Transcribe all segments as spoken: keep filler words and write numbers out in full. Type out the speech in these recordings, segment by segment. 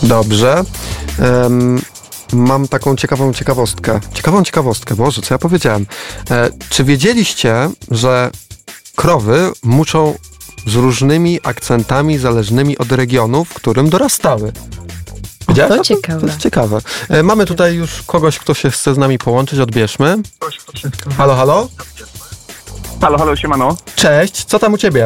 Dobrze. Um, mam taką ciekawą ciekawostkę. Ciekawą ciekawostkę, Boże, co ja powiedziałem. E, czy wiedzieliście, że krowy muczą z różnymi akcentami zależnymi od regionu, w którym dorastały? Wiedziałeś? To ciekawe. To jest ciekawe. E, mamy tutaj już kogoś, kto się chce z nami połączyć. Odbierzmy. Halo, halo? Halo, halo, siemano. Cześć, co tam u ciebie?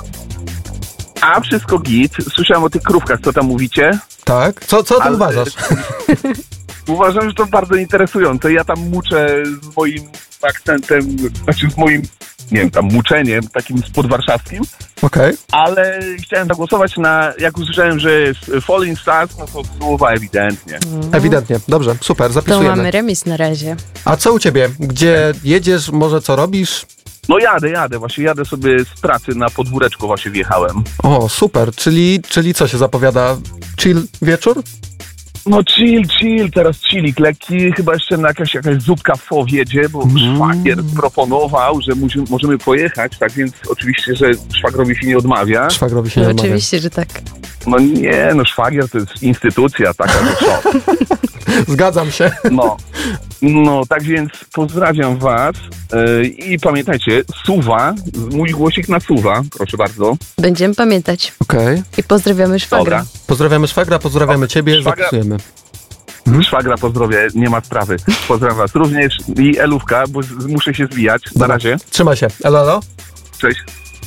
A, wszystko git. Słyszałem o tych krówkach, co tam mówicie. Tak? Co, co o tym Ale- uważasz? Uważam, że to bardzo interesujące. Ja tam muczę z moim akcentem, znaczy z moim, nie wiem, tam muczeniem takim spodwarszawskim, Okej. ale chciałem zagłosować na, jak usłyszałem, że jest Falling Stars, no to słowa ewidentnie. Ewidentnie. Dobrze, super, To zapisujemy. mamy remis na razie. A co u ciebie? Gdzie jedziesz? Może co robisz? No jadę, jadę, właśnie jadę sobie z pracy na podwóreczko właśnie wjechałem. O, super. Czyli, czyli co się zapowiada? Chill wieczór? No chill, chill, teraz chillik lekki, chyba jeszcze na jakaś, jakaś zupka fo wiedzie, bo Mm. szwagier proponował, że musimy, możemy pojechać, tak więc oczywiście, że szwagrowi się nie odmawia. Szwagrowi się No nie odmawia. oczywiście, że tak. No nie, no szwagier to jest instytucja taka, że co? Zgadzam się. No, no tak więc pozdrawiam was yy, i pamiętajcie, Suwa, mój głosik na Suwa, proszę bardzo. Będziemy pamiętać. Okej. I pozdrawiamy szwagra. Dobra, Pozdrawiamy szwagra, pozdrawiamy ciebie, Szwagra- zapisujemy. szwagra pozdrowie, nie ma sprawy. Pozdrawiam was również i Elówka, bo z- muszę się zwijać. Na razie, Trzymaj się. Elo, elo. cześć.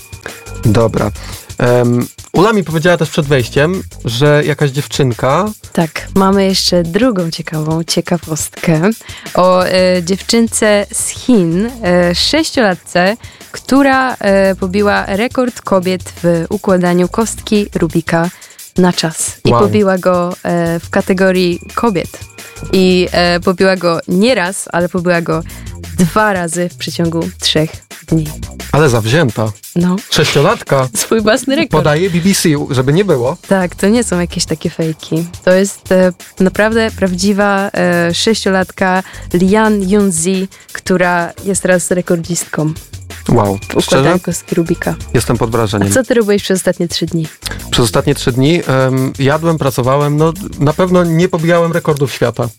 Dobra. Um, Ula mi powiedziała też przed wejściem, że jakaś dziewczynka... Tak, mamy jeszcze drugą ciekawą ciekawostkę o e, dziewczynce z Chin, e, sześciolatce, która e, pobiła rekord kobiet w układaniu kostki Rubika na czas. I Wow. pobiła go e, w kategorii kobiet. I e, pobiła go nie raz, ale pobiła go dwa razy w przeciągu trzech dni. Ale zawzięta. No, Sześciolatka. swój własny rekord. Podaje B B C, żeby nie było. Tak, to nie są jakieś takie fejki. To jest e, naprawdę prawdziwa e, sześciolatka Lian Yunzi, która jest teraz rekordzistką Wow. w Szczerze, układaniu kostki Rubika. jestem pod A wrażeniem. co ty robiłeś przez ostatnie trzy dni? Przez ostatnie trzy dni um, jadłem, pracowałem, no na pewno nie pobijałem rekordów świata.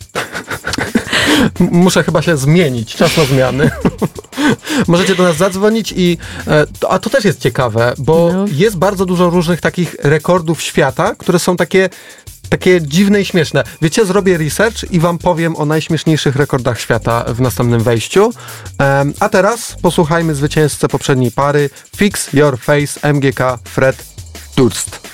M- Muszę chyba się zmienić, czas na zmiany. Możecie do nas zadzwonić i... E, to, a to też jest ciekawe, bo No. jest bardzo dużo różnych takich rekordów świata, które są takie, takie dziwne i śmieszne. Wiecie, zrobię research i wam powiem o najśmieszniejszych rekordach świata w następnym wejściu. Em, a teraz posłuchajmy zwycięzcę poprzedniej pary Fix Your Face M G K Fred Durst.